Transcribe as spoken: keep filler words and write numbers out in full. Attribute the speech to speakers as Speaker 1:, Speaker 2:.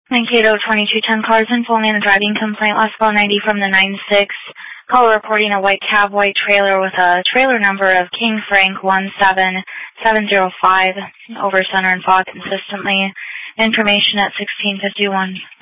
Speaker 1: Mankato twenty-two ten cars in full man driving complaint last call ninety from the nine six. Caller reporting a white cab, white trailer with a trailer number of King Frank one seven seven zero five over center and fog consistently. Information at sixteen fifty-one.